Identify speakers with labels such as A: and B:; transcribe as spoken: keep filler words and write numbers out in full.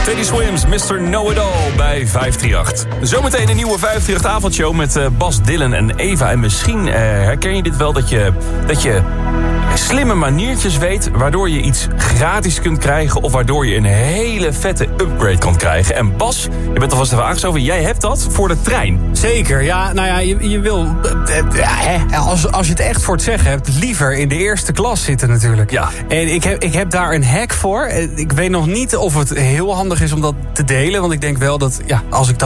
A: Teddy Swims, mister Know-It-All bij vijf drie acht. Zometeen een nieuwe vijf drie acht-avondshow met uh, Bas, Dylan en Eva. En misschien uh, herken je dit wel, dat je, dat je slimme maniertjes weet, waardoor je iets gratis kunt krijgen of waardoor je een hele vette upgrade kan krijgen. En Bas, je bent alvast even aangeschoven, jij hebt dat voor de trein.
B: Zeker, ja, nou ja, je, je wil, uh, als, als je het echt voor het zeggen hebt, liever in de eerste klas zitten natuurlijk.
A: Ja.
B: En ik heb, ik heb daar een hack voor. Ik weet nog niet of het heel handig is om dat te delen, want ik denk wel dat, ja, als ik dan